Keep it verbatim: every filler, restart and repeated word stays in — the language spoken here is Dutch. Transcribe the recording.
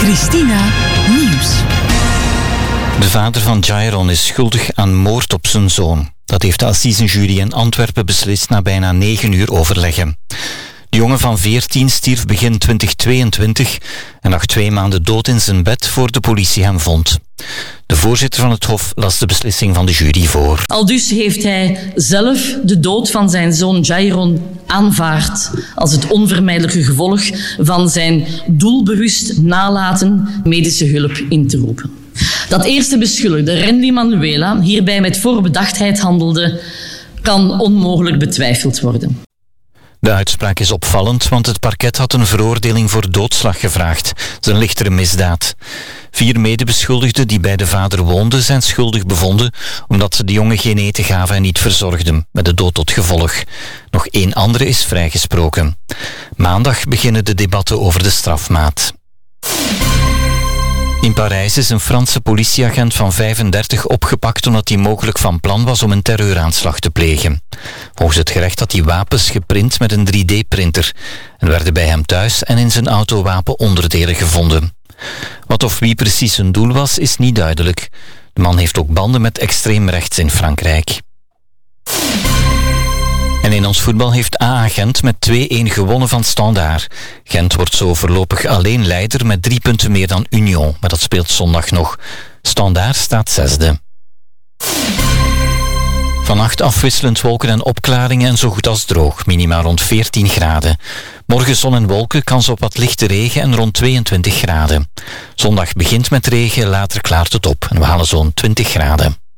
Christina Nieuws. De vader van Jairon is schuldig aan moord op zijn zoon. Dat heeft de assisenjury in Antwerpen beslist na bijna negen uur overleggen. De jongen van veertien stierf begin twintig tweeëntwintig en lag twee maanden dood in zijn bed voor de politie hem vond. De voorzitter van het Hof las de beslissing van de jury voor. Aldus heeft hij zelf de dood van zijn zoon Jairon aanvaard als het onvermijdelijke gevolg van zijn doelbewust nalaten medische hulp in te roepen. Dat eerste beschuldigde, Randy Manuela, hierbij met voorbedachtheid handelde, kan onmogelijk betwijfeld worden. De uitspraak is opvallend, want het parket had een veroordeling voor doodslag gevraagd. Dat is een lichtere misdaad. Vier medebeschuldigden die bij de vader woonden zijn schuldig bevonden omdat ze de jongen geen eten gaven en niet verzorgden, met de dood tot gevolg. Nog één andere is vrijgesproken. Maandag beginnen de debatten over de strafmaat. In Parijs is een Franse politieagent van vijfendertig opgepakt omdat hij mogelijk van plan was om een terreuraanslag te plegen. Volgens het gerecht had hij wapens geprint met een drie D-printer en werden bij hem thuis en in zijn auto wapenonderdelen gevonden. Wat of wie precies zijn doel was, is niet duidelijk. De man heeft ook banden met extreem rechts in Frankrijk. En in ons voetbal heeft A A Gent met twee-een gewonnen van Standaard. Gent wordt zo voorlopig alleen leider met drie punten meer dan Union, maar dat speelt zondag nog. Standaard staat zesde. Vannacht afwisselend wolken en opklaringen en zo goed als droog, minimaal rond veertien graden. Morgen zon en wolken, kans op wat lichte regen en rond tweeëntwintig graden. Zondag begint met regen, later klaart het op en we halen zo'n twintig graden.